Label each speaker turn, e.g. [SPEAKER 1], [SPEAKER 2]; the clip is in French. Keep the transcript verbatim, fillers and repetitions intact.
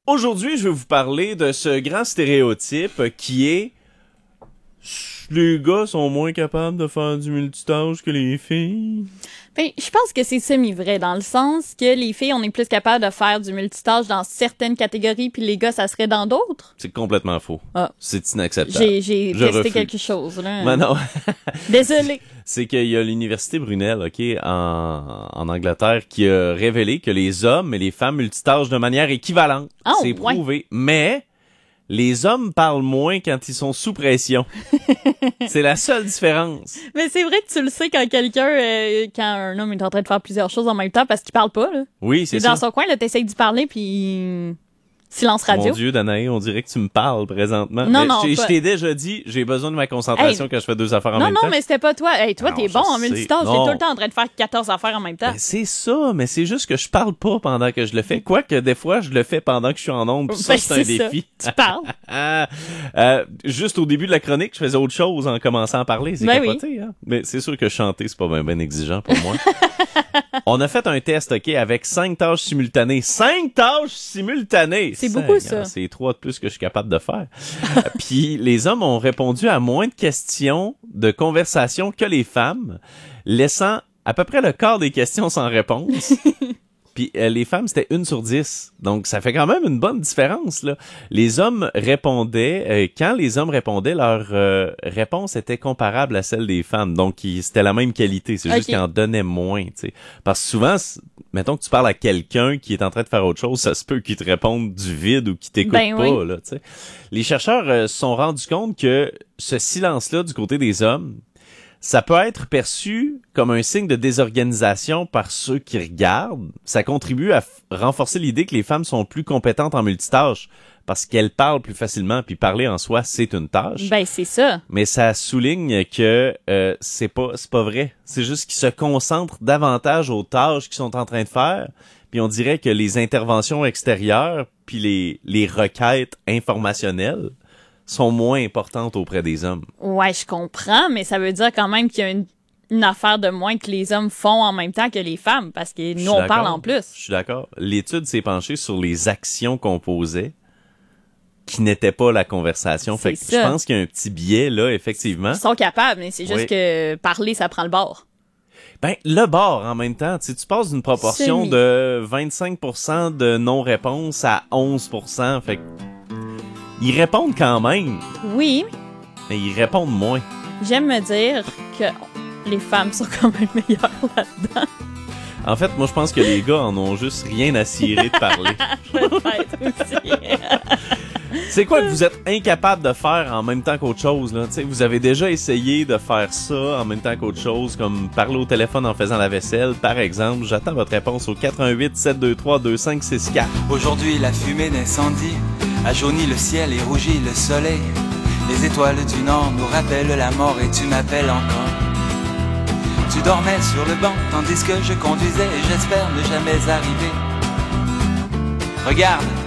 [SPEAKER 1] Aujourd'hui, je vais vous parler de ce grand stéréotype qui est les gars sont moins capables de faire du multitâche que les filles.
[SPEAKER 2] Ben, je pense que c'est semi-vrai, dans le sens que les filles, on est plus capable de faire du multitâche dans certaines catégories, puis les gars, ça serait dans d'autres.
[SPEAKER 1] C'est complètement faux.
[SPEAKER 2] Ah.
[SPEAKER 1] C'est inacceptable.
[SPEAKER 2] J'ai, j'ai
[SPEAKER 1] Je
[SPEAKER 2] testé
[SPEAKER 1] refuse.
[SPEAKER 2] quelque chose, là.
[SPEAKER 1] Mais non.
[SPEAKER 2] Désolé.
[SPEAKER 1] C'est qu'il y a l'université Brunel, OK, en, en Angleterre, qui a révélé que les hommes et les femmes multitâchent de manière équivalente.
[SPEAKER 2] Oh,
[SPEAKER 1] c'est
[SPEAKER 2] ouais.
[SPEAKER 1] prouvé. Mais les hommes parlent moins quand ils sont sous pression. C'est la seule différence.
[SPEAKER 2] Mais c'est vrai que tu le sais quand quelqu'un, euh, quand un homme est en train de faire plusieurs choses en même temps parce qu'il parle pas, là.
[SPEAKER 1] Oui, c'est
[SPEAKER 2] Il est
[SPEAKER 1] ça.
[SPEAKER 2] dans son coin, là, t'essayes d'y parler, puis silence radio.
[SPEAKER 1] Mon Dieu, Danae, on dirait que tu me parles présentement.
[SPEAKER 2] Non,
[SPEAKER 1] Mais
[SPEAKER 2] non,
[SPEAKER 1] Je
[SPEAKER 2] pas-
[SPEAKER 1] je t'ai déjà dit, j'ai besoin de ma concentration
[SPEAKER 2] Hey.
[SPEAKER 1] quand je fais deux affaires en
[SPEAKER 2] Non,
[SPEAKER 1] même
[SPEAKER 2] non,
[SPEAKER 1] temps.
[SPEAKER 2] mais c'était pas toi. Hey, toi,
[SPEAKER 1] Non,
[SPEAKER 2] t'es
[SPEAKER 1] je
[SPEAKER 2] bon en
[SPEAKER 1] sais.
[SPEAKER 2] multitâche. T'es
[SPEAKER 1] Non.
[SPEAKER 2] tout le temps en train de faire quatorze affaires en même temps.
[SPEAKER 1] Ben, c'est ça, mais c'est juste que je parle pas pendant que je le fais. Quoique, des fois, je le fais pendant que je suis en ondes. Puis ça,
[SPEAKER 2] Ben,
[SPEAKER 1] c'est un
[SPEAKER 2] c'est ça.
[SPEAKER 1] défi.
[SPEAKER 2] Tu parles.
[SPEAKER 1] Ah, euh, juste au début de la chronique, je faisais autre chose en commençant à parler. C'est
[SPEAKER 2] Ben
[SPEAKER 1] capoté, hein? Mais c'est sûr que chanter, c'est pas bien ben exigeant pour moi. On a fait un test, OK, avec cinq tâches simultanées. Cinq tâches simultanées!
[SPEAKER 2] C'est beaucoup,
[SPEAKER 1] Seigneur,
[SPEAKER 2] ça.
[SPEAKER 1] C'est trois de plus que je suis capable de faire. Puis les hommes ont répondu à moins de questions de conversation que les femmes, laissant à peu près le quart des questions sans réponse. Puis euh, les femmes, c'était une sur dix. Donc, ça fait quand même une bonne différence, là. Les hommes répondaient, euh, quand les hommes répondaient, leur euh, réponse était comparable à celle des femmes. Donc, ils- c'était la même qualité. C'est juste
[SPEAKER 2] Ok.
[SPEAKER 1] qu'ils en donnaient moins, tu sais. Parce que souvent, c'est- mettons que tu parles à quelqu'un qui est en train de faire autre chose, ça se peut qu'il te réponde du vide ou qu'il t'écoute
[SPEAKER 2] Ben
[SPEAKER 1] pas,
[SPEAKER 2] oui.
[SPEAKER 1] là, tu sais. Les chercheurs euh, se sont rendus compte que ce silence-là du côté des hommes, ça peut être perçu comme un signe de désorganisation par ceux qui regardent. Ça contribue à f- renforcer l'idée que les femmes sont plus compétentes en multitâche parce qu'elles parlent plus facilement, puis parler en soi, c'est une tâche.
[SPEAKER 2] Ben, c'est ça.
[SPEAKER 1] Mais ça souligne que euh, c'est pas c'est pas vrai. C'est juste qu'ils se concentrent davantage aux tâches qu'ils sont en train de faire. Puis on dirait que les interventions extérieures, puis les les requêtes informationnelles sont moins importantes auprès des hommes.
[SPEAKER 2] Ouais, je comprends, mais ça veut dire quand même qu'il y a une, une affaire de moins que les hommes font en même temps que les femmes, parce que
[SPEAKER 1] Je
[SPEAKER 2] nous,
[SPEAKER 1] suis
[SPEAKER 2] on parle
[SPEAKER 1] d'accord.
[SPEAKER 2] en plus.
[SPEAKER 1] Je suis d'accord. L'étude s'est penchée sur les actions qu'on posait qui n'étaient pas la conversation. Fait que
[SPEAKER 2] C'est
[SPEAKER 1] je
[SPEAKER 2] ça.
[SPEAKER 1] pense qu'il y a un petit biais là, effectivement.
[SPEAKER 2] Ils sont capables, mais c'est juste
[SPEAKER 1] Oui.
[SPEAKER 2] que parler, ça prend le bord.
[SPEAKER 1] Ben, le bord, en même temps, tu sais, tu passes d'une proportion
[SPEAKER 2] Semi.
[SPEAKER 1] de vingt-cinq pour cent de non-réponse à onze pour cent. Fait que ils répondent quand même,
[SPEAKER 2] Oui,
[SPEAKER 1] mais ils répondent moins.
[SPEAKER 2] j'aime me dire que les femmes sont quand même meilleures là-dedans.
[SPEAKER 1] En fait, moi, je pense que les gars en ont juste rien à cirer de parler.
[SPEAKER 2] Peut-être aussi.
[SPEAKER 1] C'est quoi que vous êtes incapable de faire en même temps qu'autre chose, là? Tu sais, vous avez déjà essayé de faire ça en même temps qu'autre chose, comme parler au téléphone en faisant la vaisselle, par exemple. J'attends votre réponse au quatre un huit, sept deux trois, deux cinq six quatre.
[SPEAKER 3] Aujourd'hui la fumée d'incendie a jauni le ciel et rougi le soleil. Les étoiles du nord nous rappellent la mort et tu m'appelles encore. Tu dormais sur le banc tandis que je conduisais et j'espère ne jamais arriver. Regarde,